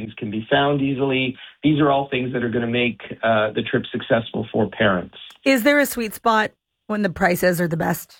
things can be found easily. These are all things that are going to make the trip successful for parents. Is there a sweet spot when the prices are the best?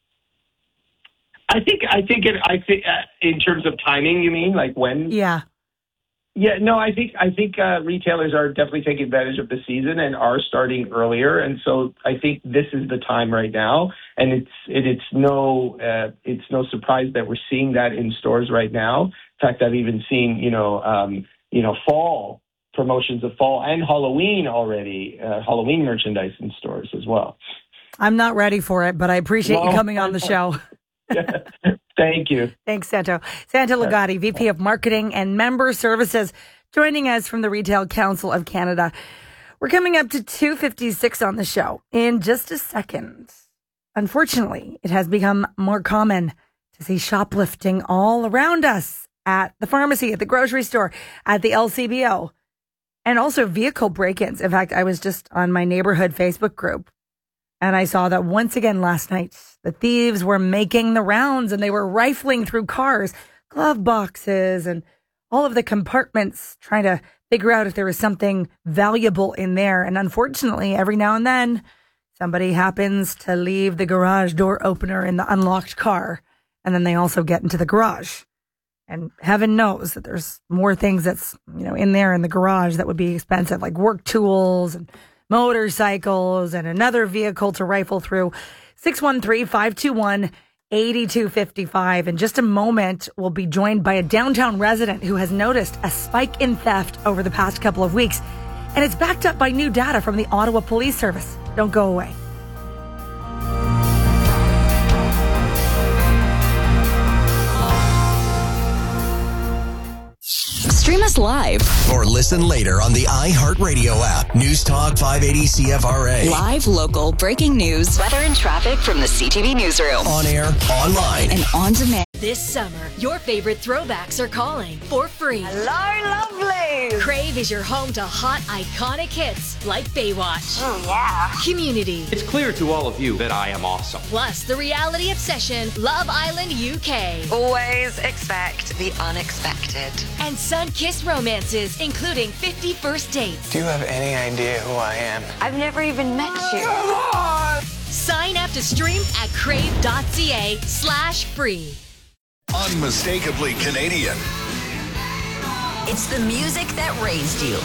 I think in terms of timing, you mean like when? Yeah. Yeah, no, I think retailers are definitely taking advantage of the season and are starting earlier, and so I think this is the time right now, and it's no surprise that we're seeing that in stores right now. In fact, I've even seen fall promotions of fall and Halloween already, Halloween merchandise in stores as well. I'm not ready for it, but I appreciate you coming on the show. Thank you. Thanks, Santo. Santo Ligotti, VP of Marketing and Member Services, joining us from the Retail Council of Canada. We're coming up to 2:56 on the show in just a second. Unfortunately, it has become more common to see shoplifting all around us at the pharmacy, at the grocery store, at the LCBO, and also vehicle break-ins. In fact, I was just on my neighborhood Facebook group, and I saw that once again last night, the thieves were making the rounds and they were rifling through cars, glove boxes, and all of the compartments, trying to figure out if there was something valuable in there. And unfortunately, every now and then, somebody happens to leave the garage door opener in the unlocked car, and then they also get into the garage. And heaven knows that there's more things that's, in there in the garage that would be expensive, like work tools and motorcycles and another vehicle to rifle through. 613-521-8255. In just a moment, we'll be joined by a downtown resident who has noticed a spike in theft over the past couple of weeks. And it's backed up by new data from the Ottawa Police Service. Don't go away. Stream us live or listen later on the iHeartRadio app. News Talk 580 CFRA. Live, local, breaking news, weather and traffic from the CTV newsroom. On air, online, and on demand. This summer, your favorite throwbacks are calling for free. Hello, lovely! Crave is your home to hot, iconic hits like Baywatch. Oh, yeah. Community. It's clear to all of you that I am awesome. Plus, the reality obsession, Love Island UK. Always expect the unexpected. And sun-kissed romances, including 50 First Dates. Do you have any idea who I am? I've never even met you. Come on! Sign up to stream at crave.ca/free. Unmistakably Canadian. It's the music that raised you.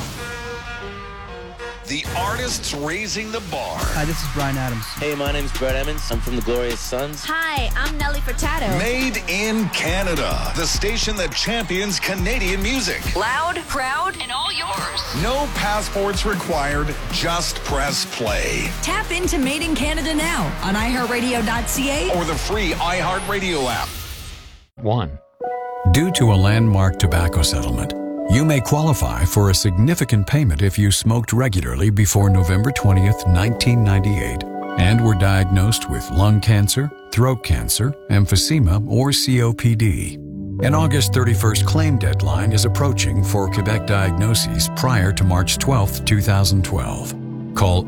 The artists raising the bar. Hi, this is Bryan Adams. Hey, my name's Brett Emmons. I'm from the Glorious Sons. Hi, I'm Nelly Furtado. Made in Canada. The station that champions Canadian music. Loud, proud, and all yours. No passports required. Just press play. Tap into Made in Canada now on iHeartRadio.ca or the free iHeartRadio app. 1. Due to a landmark tobacco settlement, you may qualify for a significant payment if you smoked regularly before November 20th, 1998, and were diagnosed with lung cancer, throat cancer, emphysema, or COPD. An August 31st claim deadline is approaching for Quebec diagnoses prior to March 12th, 2012. Call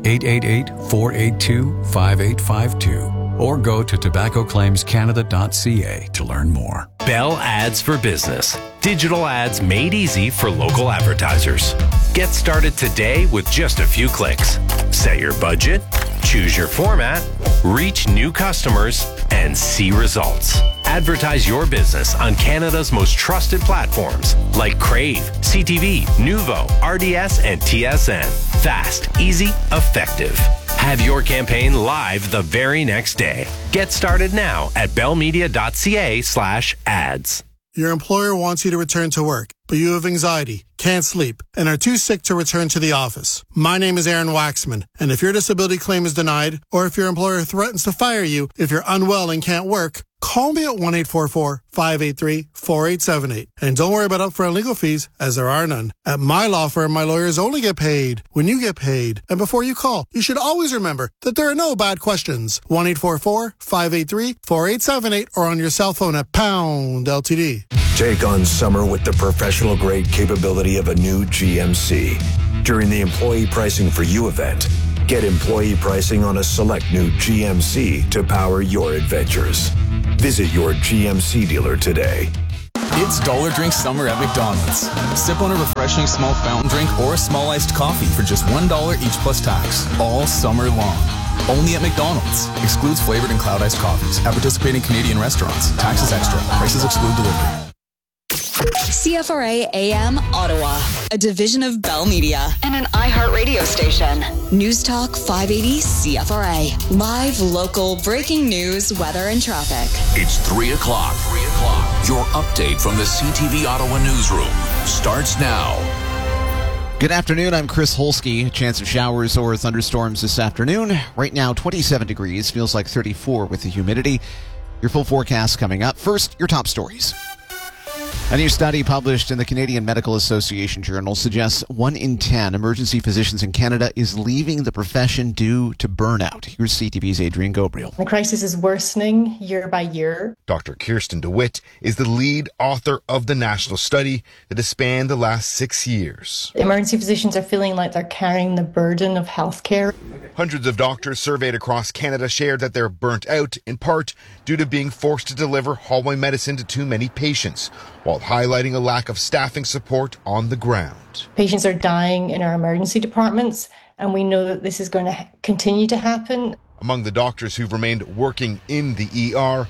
888-482-5852 or go to tobaccoclaimscanada.ca to learn more. Bell Ads for Business. Digital ads made easy for local advertisers. Get started today with just a few clicks. Set your budget, choose your format, reach new customers, and see results. Advertise your business on Canada's most trusted platforms like Crave, CTV, Nuvo, RDS, and TSN. Fast, easy, effective. Have your campaign live the very next day. Get started now at bellmedia.ca/ads. Your employer wants you to return to work, but you have anxiety, can't sleep, and are too sick to return to the office. My name is Aaron Waxman, and if your disability claim is denied, or if your employer threatens to fire you if you're unwell and can't work, call me at 1-844-583-4878. And don't worry about upfront legal fees, as there are none. At my law firm, my lawyers only get paid when you get paid. And before you call, you should always remember that there are no bad questions. 1-844-583-4878 or on your cell phone at pound LTD. Take on summer with the professional-grade capability of a new GMC. During the Employee Pricing for You event, get employee pricing on a select new GMC to power your adventures. Visit your GMC dealer today. It's Dollar Drink Summer at McDonald's. Sip on a refreshing small fountain drink or a small iced coffee for just $1 each plus tax, all summer long. Only at McDonald's. Excludes flavored and cloud iced coffees at participating Canadian restaurants. Taxes extra. Prices exclude delivery. CFRA AM Ottawa, a division of Bell Media and an iHeart radio station. News Talk 580 CFRA. Live, local, breaking news, weather, and traffic. It's 3 o'clock. Your update from the CTV Ottawa newsroom starts now. Good afternoon. I'm Chris Holsky. Chance of showers or thunderstorms this afternoon. Right now, 27 degrees. Feels like 34 with the humidity. Your full forecast coming up. First, your top stories. A new study published in the Canadian Medical Association Journal suggests 1 in 10 emergency physicians in Canada is leaving the profession due to burnout. Here's CTV's Adrian Gabriel. The crisis is worsening year by year. Dr. Kirsten DeWitt is the lead author of the national study that has spanned the last 6 years. Emergency physicians are feeling like they're carrying the burden of healthcare. Hundreds of doctors surveyed across Canada shared that they're burnt out, in part due to being forced to deliver hallway medicine to too many patients, while highlighting a lack of staffing support on the ground. Patients are dying in our emergency departments, and we know that this is going to continue to happen. Among the doctors who've remained working in the ER,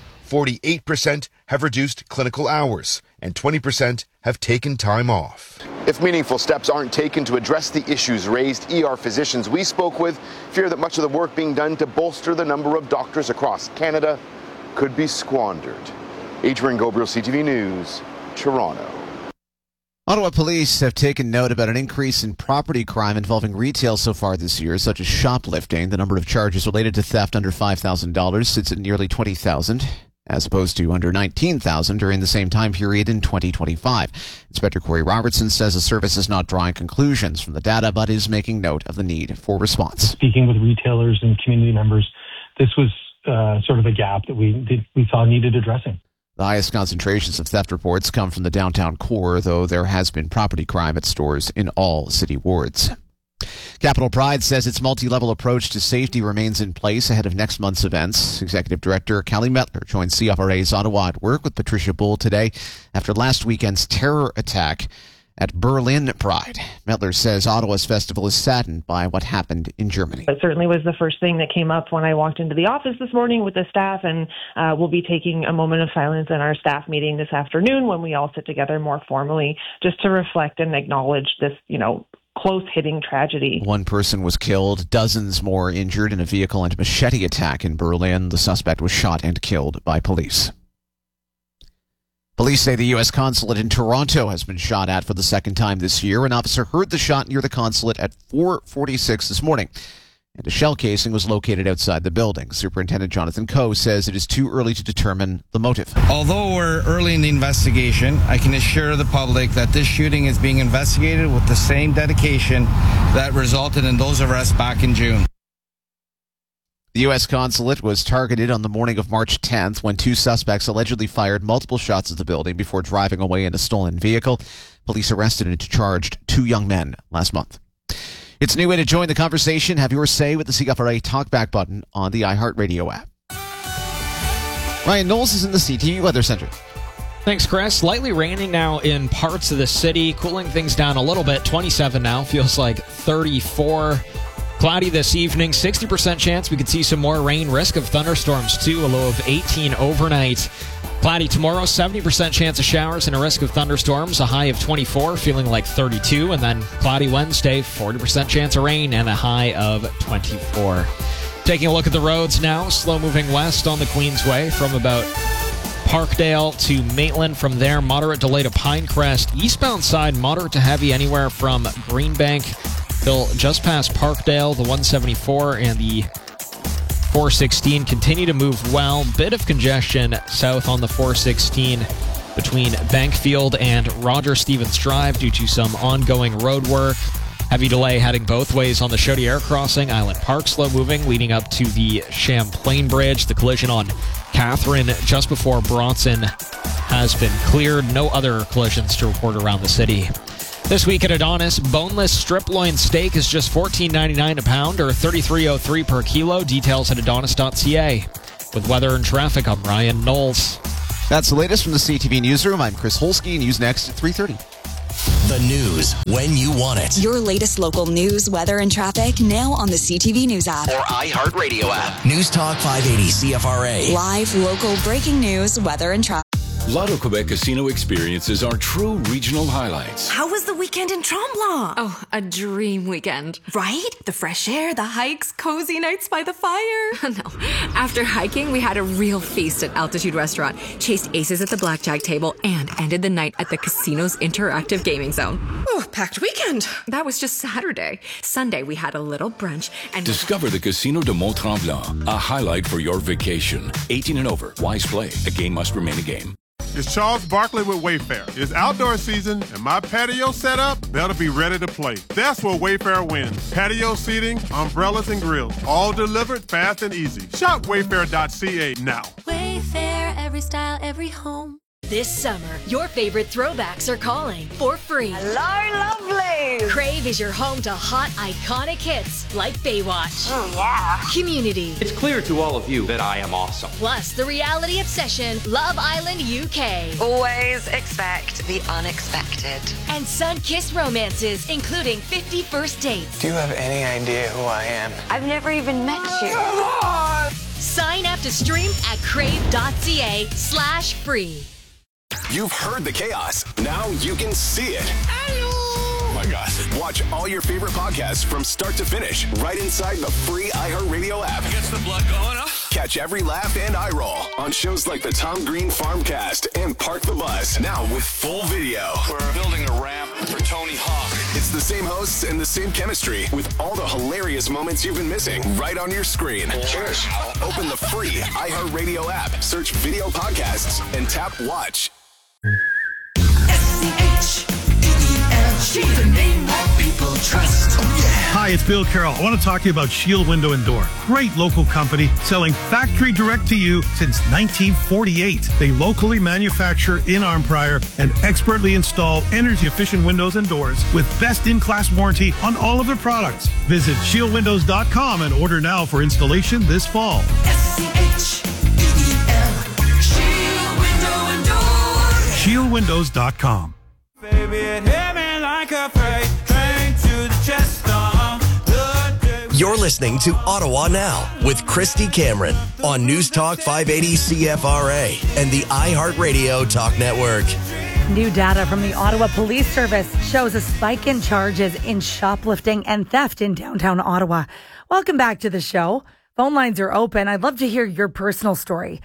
48% have reduced clinical hours, and 20% have taken time off. If meaningful steps aren't taken to address the issues raised, ER physicians we spoke with fear that much of the work being done to bolster the number of doctors across Canada could be squandered. Adrian Gabriel, CTV News, Toronto. Ottawa police have taken note about an increase in property crime involving retail so far this year, such as shoplifting. The number of charges related to theft under $5,000 sits at nearly 20,000, as opposed to under 19,000 during the same time period in 2025. Inspector Corey Robertson says the service is not drawing conclusions from the data, but is making note of the need for response. Speaking with retailers and community members, this was sort of a gap that we saw needed addressing. The highest concentrations of theft reports come from the downtown core, though there has been property crime at stores in all city wards. Capital Pride says its multi-level approach to safety remains in place ahead of next month's events. Executive Director Callie Mettler joined CFRA's Ottawa at Work with Patricia Bull today after last weekend's terror attack at Berlin Pride. Mettler says Ottawa's festival is saddened by what happened in Germany. It certainly was the first thing that came up when I walked into the office this morning with the staff, and we'll be taking a moment of silence in our staff meeting this afternoon when we all sit together more formally just to reflect and acknowledge this, close-hitting tragedy. One person was killed, dozens more injured in a vehicle and machete attack in Berlin. The suspect was shot and killed by police. Police say the U.S. consulate in Toronto has been shot at for the second time this year. An officer heard the shot near the consulate at 4:46 this morning, and a shell casing was located outside the building. Superintendent Jonathan Coe says it is too early to determine the motive. Although we're early in the investigation, I can assure the public that this shooting is being investigated with the same dedication that resulted in those arrests back in June. The U.S. consulate was targeted on the morning of March 10th when two suspects allegedly fired multiple shots at the building before driving away in a stolen vehicle. Police arrested and charged two young men last month. It's a new way to join the conversation. Have your say with the CFRA Talkback button on the iHeartRadio app. Ryan Knowles is in the CTV Weather Center. Thanks, Chris. Lightly raining now in parts of the city, cooling things down a little bit. 27 now, feels like 34. Cloudy this evening, 60% chance we could see some more rain. Risk of thunderstorms, too, a low of 18 overnight. Cloudy tomorrow, 70% chance of showers and a risk of thunderstorms, a high of 24, feeling like 32. And then cloudy Wednesday, 40% chance of rain and a high of 24. Taking a look at the roads now, slow moving west on the Queensway from about Parkdale to Maitland. From there, moderate delay to Pinecrest. Eastbound side, moderate to heavy anywhere from Greenbank till just past Parkdale. The 174 and the 416 continue to move well. Bit of congestion south on the 416 between Bankfield and Roger Stevens Drive due to some ongoing road work. Heavy delay heading both ways on the Chaudière crossing. Island Park slow moving leading up to the Champlain Bridge. The collision on Catherine just before Bronson has been cleared. No other collisions to report around the city. This week at Adonis, boneless strip loin steak is just $14.99 a pound or $33.03 per kilo. Details at adonis.ca. With weather and traffic, I'm Ryan Knowles. That's the latest from the CTV Newsroom. I'm Chris Holsky. News next at 3:30. The news when you want it. Your latest local news, weather, and traffic now on the CTV News app. Or iHeartRadio app. News Talk 580 CFRA. Live, local, breaking news, weather, and traffic. Lotto Quebec Casino experiences are true regional highlights. How was the weekend in Tremblant? Oh, a dream weekend. Right? The fresh air, the hikes, cozy nights by the fire. No. After hiking, we had a real feast at Altitude Restaurant, chased aces at the blackjack table, and ended the night at the casino's interactive gaming zone. Oh, packed weekend. That was just Saturday. Sunday, we had a little brunch and... Discover the Casino de Mont-Tremblant, a highlight for your vacation. 18 and over. Wise play. A game must remain a game. It's Charles Barkley with Wayfair. It's outdoor season, and my patio set up, that'll be ready to play. That's where Wayfair wins. Patio seating, umbrellas, and grills. All delivered fast and easy. Shop wayfair.ca now. Wayfair, every style, every home. This summer, your favorite throwbacks are calling for free. Hello, lovely. Crave is your home to hot, iconic hits like Baywatch. Oh, yeah. Community. It's clear to all of you that I am awesome. Plus, the reality obsession, Love Island UK. Always expect the unexpected. And sun-kissed romances, including 50 First Dates. Do you have any idea who I am? I've never even met you. Come on! Sign up to stream at crave.ca/free. You've heard the chaos. Now you can see it. Oh my gosh. Watch all your favorite podcasts from start to finish right inside the free iHeartRadio app. Gets the blood going, huh? Catch every laugh and eye roll on shows like the Tom Green Farmcast and Park the Bus. Now with full video. We're building a ramp for Tony Hawk. It's the same hosts and the same chemistry with all the hilarious moments you've been missing right on your screen. Cheers. Open the free iHeartRadio app, search video podcasts, and tap watch. S-C-H-E-E-L. She's a name that people trust. Oh, yeah. Hi, it's Bill Carroll. I want to talk to you about Shield Window and Door. Great local company selling factory direct to you since 1948. They locally manufacture in Arnprior and expertly install energy-efficient windows and doors with best-in-class warranty on all of their products. Visit shieldwindows.com and order now for installation this fall. S-C-H-E-E-L. Shield Window and Door. shieldwindows.com. Baby, it hit me like a freight train to the chest. You're listening to Ottawa Now with Christy Cameron on News Talk 580 CFRA and the iHeartRadio Talk Network. New data from the Ottawa Police Service shows a spike in charges in shoplifting and theft in downtown Ottawa. Welcome back to the show. Phone lines are open. I'd love to hear your personal story.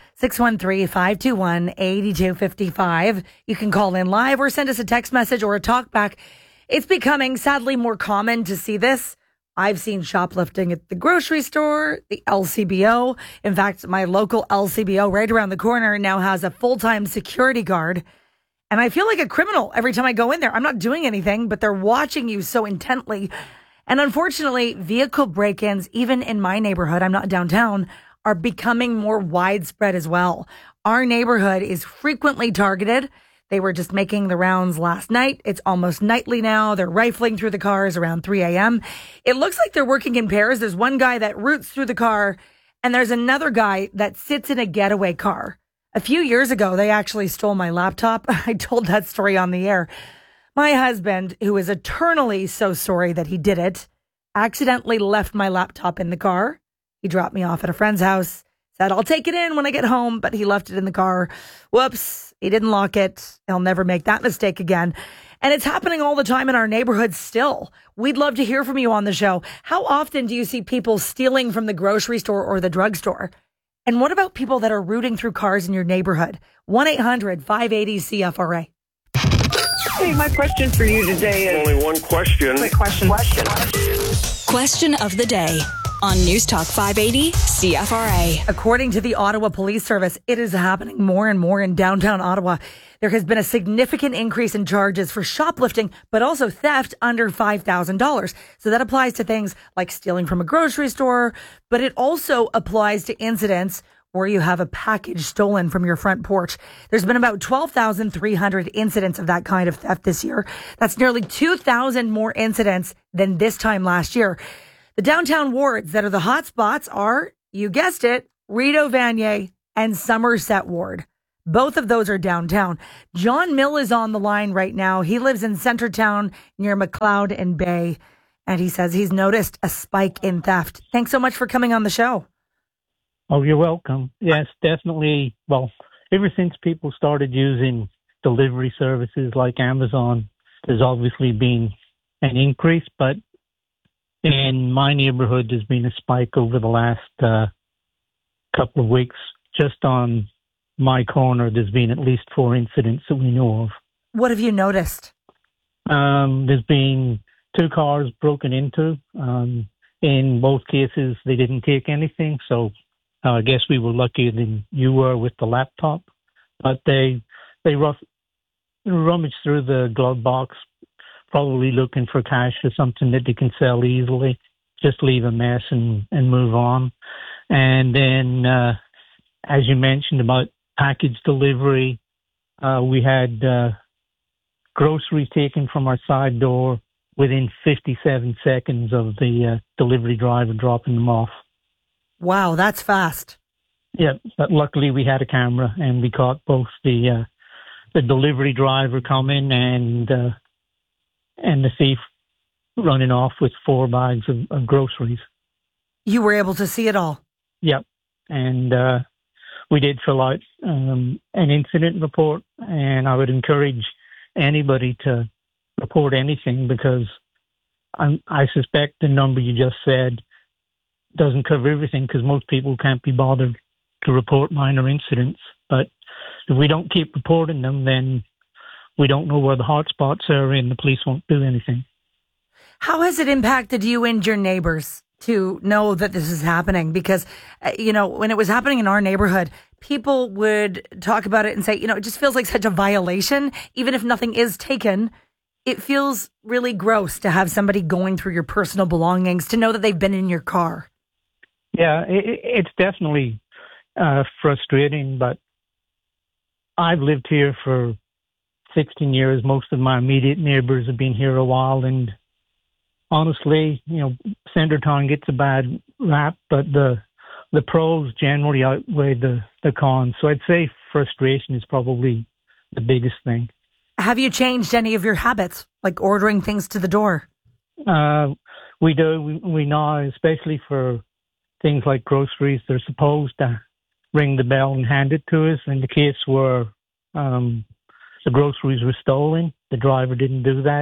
613-521-8255. You can call in live or send us a text message or a talk back. It's becoming, sadly, more common to see this. I've seen shoplifting at the grocery store, the LCBO. In fact, my local LCBO right around the corner now has a full-time security guard. And I feel like a criminal every time I go in there. I'm not doing anything, but they're watching you so intently. And unfortunately, vehicle break-ins, even in my neighborhood, I'm not downtown, are becoming more widespread as well. Our neighborhood is frequently targeted. They were just making the rounds last night. It's almost nightly now. They're rifling through the cars around 3 a.m. It looks like they're working in pairs. There's one guy that roots through the car, and there's another guy that sits in a getaway car. A few years ago, they actually stole my laptop. I told that story on the air. My husband, who is eternally so sorry that he did it, accidentally left my laptop in the car. He dropped me off at a friend's house, said, I'll take it in when I get home, but he left it in the car. Whoops. He didn't lock it. He'll never make that mistake again. And it's happening all the time in our neighborhood still. We'd love to hear from you on the show. How often do you see people stealing from the grocery store or the drugstore? And what about people that are rooting through cars in your neighborhood? 1-800-580-CFRA. Hey, my question for you today is... Only one question. Quick question. Question of the day on News Talk 580 CFRA. According to the Ottawa Police Service, it is happening more and more in downtown Ottawa. There has been a significant increase in charges for shoplifting, but also theft under $5,000. So that applies to things like stealing from a grocery store, but it also applies to incidents where you have a package stolen from your front porch. There's been about 12,300 incidents of that kind of theft this year. That's nearly 2,000 more incidents than this time last year. The downtown wards that are the hot spots are, you guessed it, Rideau Vanier and Somerset Ward. Both of those are downtown. John Mill is on the line right now. He lives in Centertown near McLeod and Bay, and he says he's noticed a spike in theft. Thanks so much for coming on the show. Oh, you're welcome. Yes, definitely. Well, ever since people started using delivery services like Amazon, there's obviously been an increase, but in my neighborhood, there's been a spike over the last couple of weeks. Just on my corner, there's been at least 4 incidents that we know of. What have you noticed? There's been 2 cars broken into. In both cases, they didn't take anything, so I guess we were luckier than you were with the laptop. But they rummaged through the glove box, probably looking for cash or something that they can sell easily, just leave a mess and move on. And then, as you mentioned about package delivery, we had groceries taken from our side door within 57 seconds of the delivery driver dropping them off. Wow, that's fast. Yeah, but luckily we had a camera and we caught both the delivery driver coming and the thief running off with 4 bags of groceries. You were able to see it all? Yep. And we did fill out an incident report, and I would encourage anybody to report anything because I suspect the number you just said doesn't cover everything because most people can't be bothered to report minor incidents. But if we don't keep reporting them, then we don't know where the hot spots are and the police won't do anything. How has it impacted you and your neighbors to know that this is happening? Because, when it was happening in our neighborhood, people would talk about it and say, it just feels like such a violation. Even if nothing is taken, it feels really gross to have somebody going through your personal belongings, to know that they've been in your car. Yeah, it's definitely frustrating, but I've lived here for 16 years. Most of my immediate neighbors have been here a while, and honestly, Centertown gets a bad rap, but the pros generally outweigh the cons. So I'd say frustration is probably the biggest thing. Have you changed any of your habits, like ordering things to the door? We do. We now, especially for things like groceries, they're supposed to ring the bell and hand it to us. In the case where the groceries were stolen, the driver didn't do that.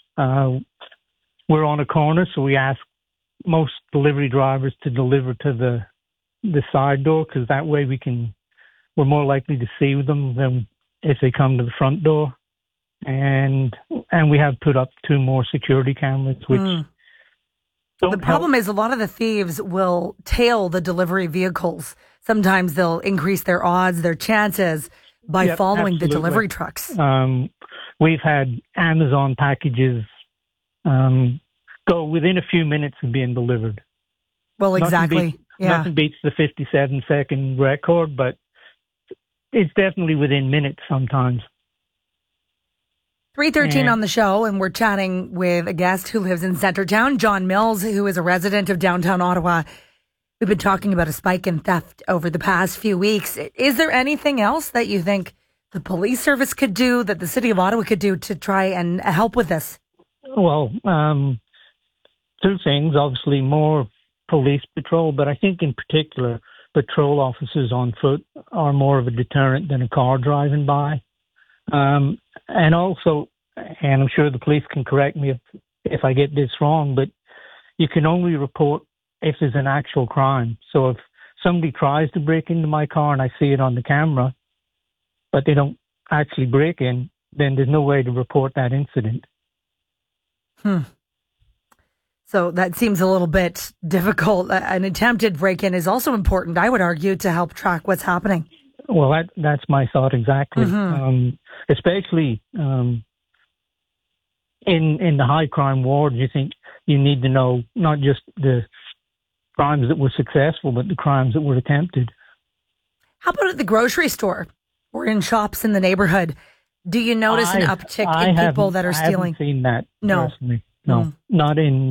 We're on a corner, so we ask most delivery drivers to deliver to the side door because that way we're more likely to see them than if they come to the front door. And we have put up 2 more security cameras, which the problem is a lot of the thieves will tail the delivery vehicles. Sometimes they'll increase their odds, their chances by following absolutely. The delivery trucks. We've had Amazon packages go within a few minutes of being delivered. Well, exactly. Nothing beats the 57-second record, but it's definitely within minutes sometimes. 3:13 on the show, and we're chatting with a guest who lives in Centertown, John Mills, who is a resident of downtown Ottawa. We've been talking about a spike in theft over the past few weeks. Is there anything else that you think the police service could do, that the city of Ottawa could do to try and help with this? Well, 2 things. Obviously, more police patrol, but I think in particular, patrol officers on foot are more of a deterrent than a car driving by. And also, and I'm sure the police can correct me if I get this wrong, but you can only report if there's an actual crime. So if somebody tries to break into my car and I see it on the camera, but they don't actually break in, then there's no way to report that incident. So that seems a little bit difficult. An attempted break-in is also important, I would argue, to help track what's happening. Well, that's my thought exactly. Especially in the high crime ward, you think you need to know not just the crimes that were successful, but the crimes that were attempted. How about at the grocery store or in shops in the neighborhood? Do you notice an uptick in people that are stealing? I haven't seen that personally. No, not in.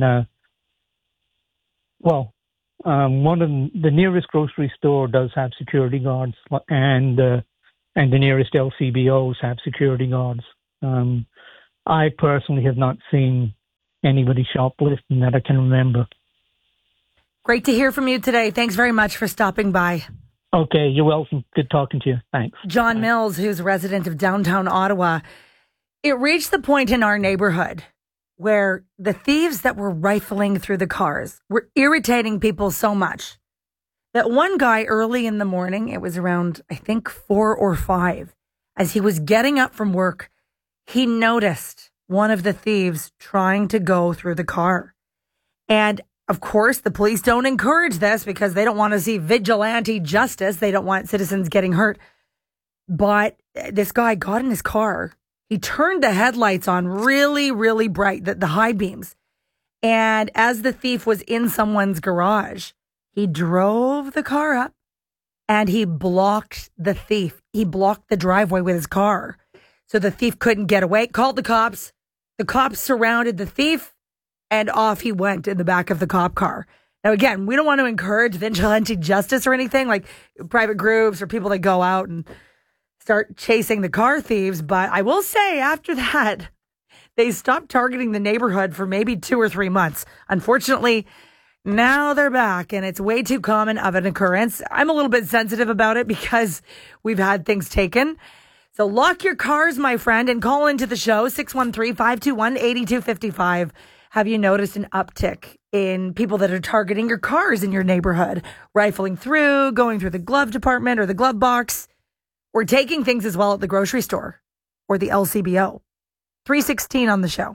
One of the nearest grocery store does have security guards, and and the nearest LCBOs have security guards. I personally have not seen anybody shoplifting that I can remember. Great to hear from you today. Thanks very much for stopping by. Okay, you're welcome. Good talking to you. Thanks. John Mills, who's a resident of downtown Ottawa. It reached the point in our neighborhood where the thieves that were rifling through the cars were irritating people so much that one guy early in the morning, it was around, I think, 4 or 5, as he was getting up from work, he noticed one of the thieves trying to go through the car. And of course, the police don't encourage this because they don't want to see vigilante justice. They don't want citizens getting hurt. But this guy got in his car. He turned the headlights on really, really bright, the high beams. And as the thief was in someone's garage, he drove the car up and he blocked the thief. He blocked the driveway with his car so the thief couldn't get away. Called the cops. The cops surrounded the thief and off he went in the back of the cop car. Now, again, we don't want to encourage vigilante justice or anything like private groups or people that go out and start chasing the car thieves. But I will say after that, they stopped targeting the neighborhood for maybe 2 or 3 months. Unfortunately, now they're back and it's way too common of an occurrence. I'm a little bit sensitive about it because we've had things taken. So lock your cars, my friend, and call into the show, 613-521-8255. Have you noticed an uptick in people that are targeting your cars in your neighborhood, rifling through, going through the glove department or the glove box, or taking things as well at the grocery store or the LCBO? 316 on the show.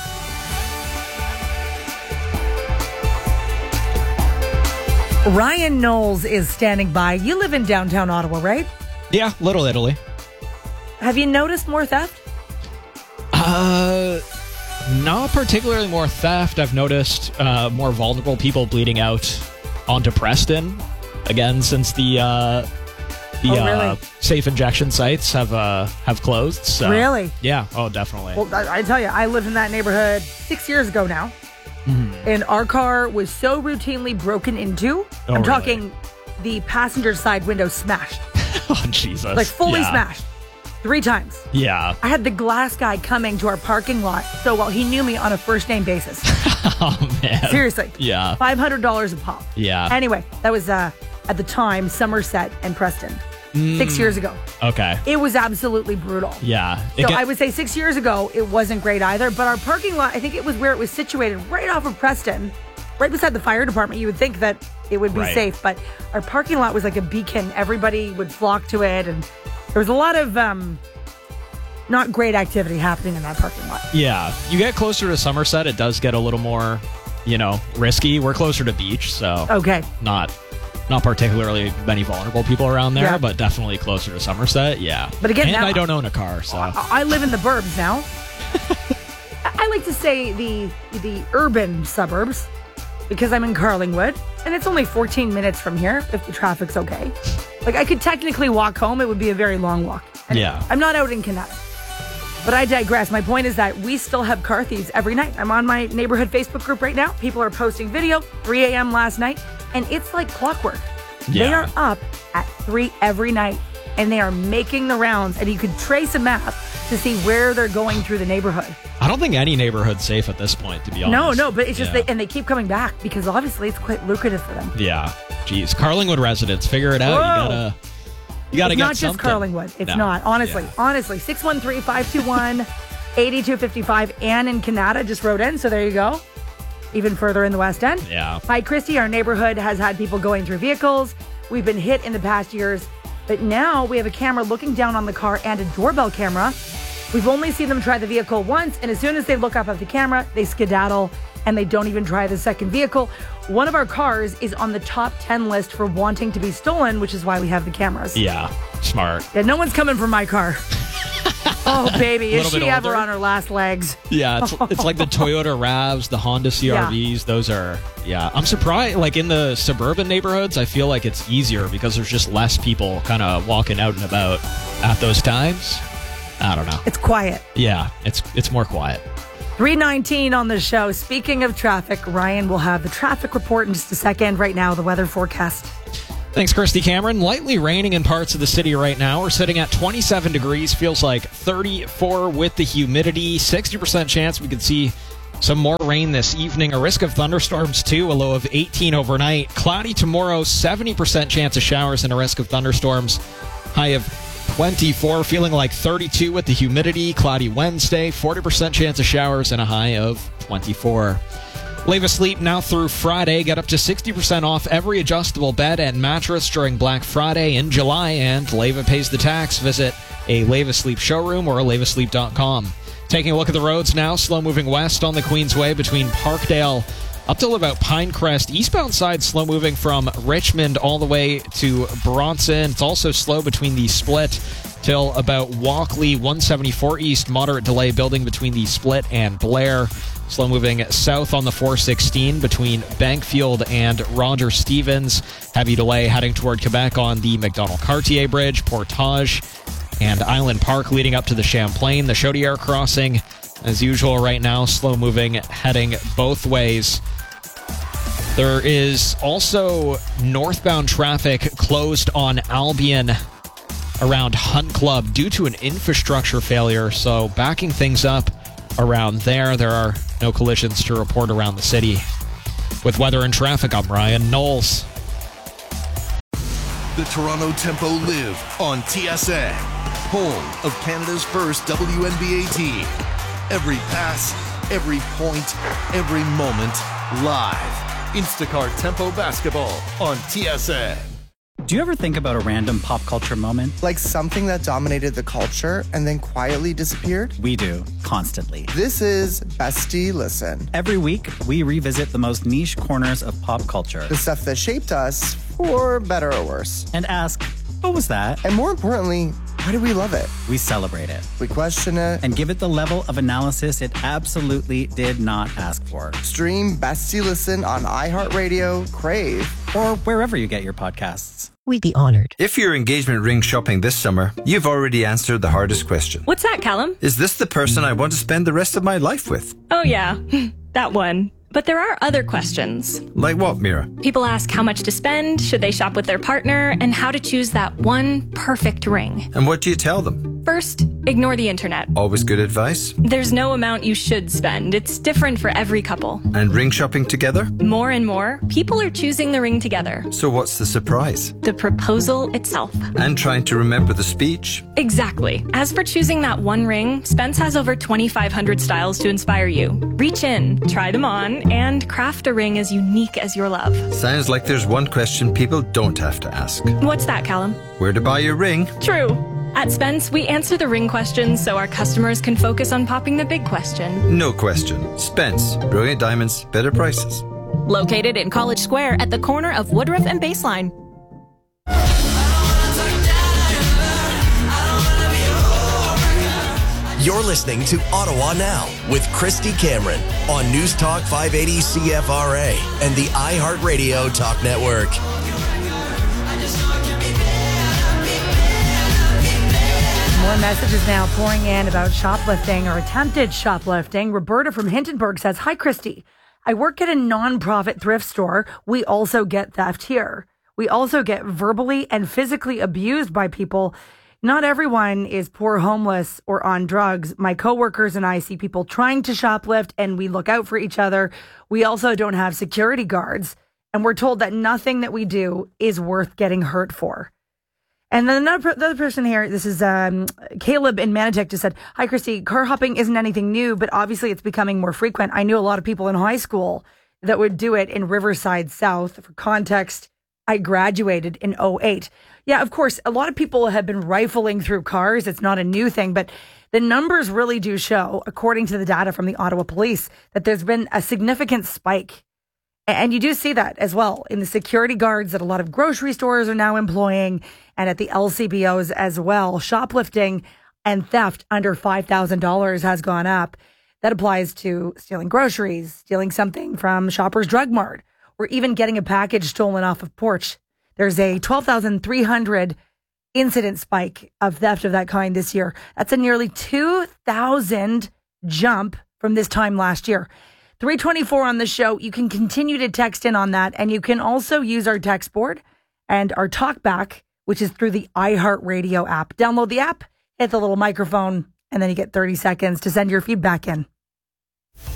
Ryan Knowles is standing by. You live in downtown Ottawa, right? Yeah, Little Italy. Have you noticed more theft? Not particularly more theft. I've noticed more vulnerable people bleeding out onto Preston again since the really? safe injection sites have closed. So. Really? Yeah. Oh, definitely. Well, I tell you, I lived in that neighborhood 6 years ago now, and our car was so routinely broken into. I'm talking the passenger side window smashed. Oh, Jesus! Like fully smashed. 3 times. Yeah. I had the glass guy coming to our parking lot so well. He knew me on a first name basis. Oh, man. Seriously. Yeah. $500 a pop. Yeah. Anyway, that was at the time Somerset and Preston. 6 years ago. Okay. It was absolutely brutal. Yeah. So I would say 6 years ago, it wasn't great either. But our parking lot, I think it was where it was situated right off of Preston, right beside the fire department. You would think that it would be safe. But our parking lot was like a beacon. Everybody would flock to it. And there was a lot of not great activity happening in that parking lot. Yeah. You get closer to Somerset, it does get a little more, risky. We're closer to beach, so not particularly many vulnerable people around there, but definitely closer to Somerset. Yeah. But again, and now, I don't own a car, so I live in the burbs now. I like to say the urban suburbs because I'm in Carlingwood, and it's only 14 minutes from here if the traffic's okay. Like, I could technically walk home. It would be a very long walk. And I'm not out in Canada. But I digress. My point is that we still have car thieves every night. I'm on my neighborhood Facebook group right now. People are posting video, 3 a.m. last night, and it's like clockwork. Yeah. They are up at 3 every night, and they are making the rounds, and you could trace a map to see where they're going through the neighborhood. I don't think any neighborhood's safe at this point, to be honest. No, but it's just they keep coming back because obviously it's quite lucrative for them. Yeah. Jeez. Carlingwood residents, figure it out. You gotta it's get not something. Just Carlingwood. It's not. Honestly. 613-521-8255. Ann in Canada just wrote in, so there you go. Even further in the West End. Yeah. Hi, Christy. Our neighborhood has had people going through vehicles. We've been hit in the past years, but now we have a camera looking down on the car and a doorbell camera. We've only seen them try the vehicle once, and as soon as they look up at the camera, they skedaddle, and they don't even try the second vehicle. One of our cars is on the top 10 list for wanting to be stolen, which is why we have the cameras. Yeah, smart. Yeah, no one's coming for my car. Oh, baby, is she ever on her last legs? Yeah, it's like the Toyota RAVs, the Honda CRVs. Yeah. Those are, I'm surprised. Like in the suburban neighborhoods, I feel like it's easier because there's just less people kind of walking out and about at those times. I don't know. It's quiet. Yeah, it's more quiet. 3:19 on the show. Speaking of traffic, Ryan will have the traffic report in just a second. Right now, the weather forecast. Thanks, Christy Cameron. Lightly raining in parts of the city right now. We're sitting at 27 degrees. Feels like 34 with the humidity. 60% chance we could see some more rain this evening. A risk of thunderstorms, too. A low of 18 overnight. Cloudy tomorrow. 70% chance of showers and a risk of thunderstorms. High of 24. Feeling like 32 with the humidity. Cloudy Wednesday. 40% chance of showers and a high of 24. Leva Sleep now through Friday. Get up to 60% off every adjustable bed and mattress during Black Friday in July, and Leva pays the tax. Visit a Leva Sleep showroom or levasleep.com. Taking a look at the roads now. Slow moving west on the Queensway between Parkdale up till about Pinecrest. Eastbound side slow moving from Richmond all the way to Bronson. It's also slow between the Split till about Walkley. 174 East, moderate delay building between the Split and Blair. Slow moving south on the 416 between Bankfield and Roger Stevens. Heavy delay heading toward Quebec on the McDonald-Cartier Bridge, Portage, and Island Park leading up to the Champlain. The Chaudière crossing, as usual right now, slow moving heading both ways. There is also northbound traffic closed on Albion around Hunt Club due to an infrastructure failure, so backing things up around there. There are no collisions to report around the city. With weather and traffic, I'm Ryan Knowles. The Toronto Tempo live on TSN, home of Canada's first WNBA team. Every pass, every point, every moment, live. Instacart Tempo Basketball on TSN. Do you ever think about a random pop culture moment? Like something that dominated the culture and then quietly disappeared? We do, constantly. This is Bestie Listen. Every week, we revisit the most niche corners of pop culture. The stuff that shaped us, for better or worse. And ask, what was that? And more importantly, why do we love it? We celebrate it. We question it. And give it the level of analysis it absolutely did not ask for. Stream Bestie Listen on iHeartRadio, Crave, or wherever you get your podcasts. We'd be honored. If you're engagement ring shopping this summer, you've already answered the hardest question. What's that, Callum? Is this the person I want to spend the rest of my life with? Oh, yeah. That one. But there are other questions. Like what, Mira? People ask how much to spend, should they shop with their partner, and how to choose that one perfect ring. And what do you tell them? First, ignore the internet. Always good advice. There's no amount you should spend. It's different for every couple. And ring shopping together? More and more, people are choosing the ring together. So what's the surprise? The proposal itself. And trying to remember the speech? Exactly. As for choosing that one ring, Spence has over 2,500 styles to inspire you. Reach in, try them on, and craft a ring as unique as your love. Sounds like there's one question people don't have to ask. What's that, Callum? Where to buy your ring? True. At Spence, we answer the ring questions so our customers can focus on popping the big question. No question. Spence. Brilliant diamonds, better prices. Located in College Square at the corner of Woodruff and Baseline. You're listening to Ottawa Now with Christy Cameron on News Talk 580 CFRA and the iHeartRadio Talk Network. More messages now pouring in about shoplifting or attempted shoplifting. Roberta from Hintonburg says, "Hi, Christy. I work at a nonprofit thrift store. We also get theft here. We also get verbally and physically abused by people. Not everyone is poor, homeless, or on drugs. My coworkers and I see people trying to shoplift, and we look out for each other. We also don't have security guards, and we're told that nothing that we do is worth getting hurt for." And then the other person here, this is Caleb in Manotick, just said, "Hi, Christy. Car hopping isn't anything new, but obviously it's becoming more frequent. I knew a lot of people in high school that would do it in Riverside South. For context, I graduated in 2008. Yeah, of course, a lot of people have been rifling through cars. It's not a new thing, but the numbers really do show, according to the data from the Ottawa Police, that there's been a significant spike. And you do see that as well in the security guards that a lot of grocery stores are now employing and at the LCBOs as well. Shoplifting and theft under $5,000 has gone up. That applies to stealing groceries, stealing something from Shoppers Drug Mart, or even getting a package stolen off of porch. There's a 12,300 incident spike of theft of that kind this year. That's a nearly 2,000 jump from this time last year. 324 on the show. You can continue to text in on that, and you can also use our text board and our talkback, which is through the iHeartRadio app. Download the app, hit the little microphone, and then you get 30 seconds to send your feedback in.